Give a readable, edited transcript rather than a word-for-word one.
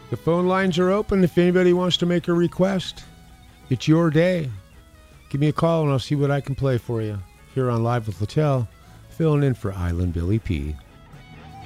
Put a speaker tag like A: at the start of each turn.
A: The phone lines are open if anybody wants to make a request. It's your day. Give me a call and I'll see what I can play for you. Here on Live with Littell, filling in for Island Billy P.